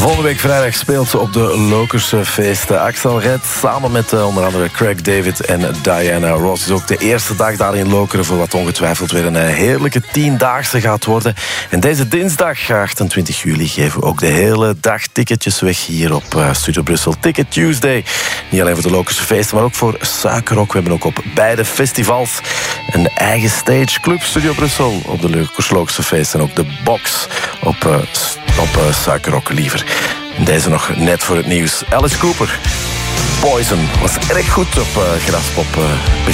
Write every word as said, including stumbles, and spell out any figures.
Volgende week vrijdag speelt ze op de Lokerse feesten. Axel Red samen met uh, onder andere Craig David en Diana Ross. Is ook de eerste dag daar in Lokeren voor wat ongetwijfeld weer een heerlijke tiendaagse gaat worden. En deze dinsdag, achtentwintig juli, geven we ook de hele dag ticketjes weg hier op uh, Studio Brussel. Ticket Tuesday. Niet alleen voor de Lokerse feesten, maar ook voor Suikerrock. We hebben ook op beide festivals een eigen stage. Club Studio Brussel op de Lokerse feesten. En ook de box op, uh, op uh, Suikerrock liever. En deze nog net voor het nieuws. Alice Cooper. Poison was erg goed op uh, Graspop uh, begin.